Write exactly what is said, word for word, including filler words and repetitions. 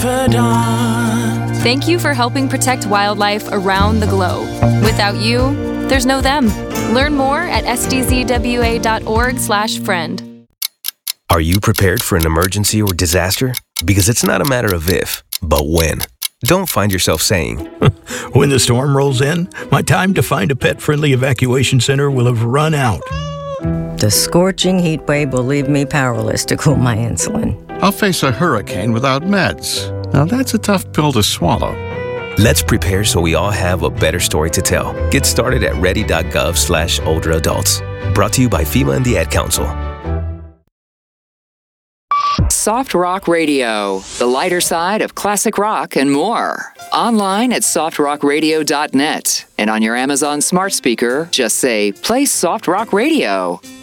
confidant. Thank you for helping protect wildlife around the globe. Without you, there's no them. Learn more at s d z w a dot org slash friend. Are you prepared for an emergency or disaster? Because it's not a matter of if, but when. Don't find yourself saying, when the storm rolls in, my time to find a pet-friendly evacuation center will have run out. The scorching heat wave will leave me powerless to cool my insulin. I'll face a hurricane without meds. Now that's a tough pill to swallow. Let's prepare so we all have a better story to tell. Get started at ready.gov slash older adults. Brought to you by FEMA and the Ad Council. Soft Rock Radio, the lighter side of classic rock and more. Online at soft rock radio dot net. And on your Amazon smart speaker, just say, play Soft Rock Radio.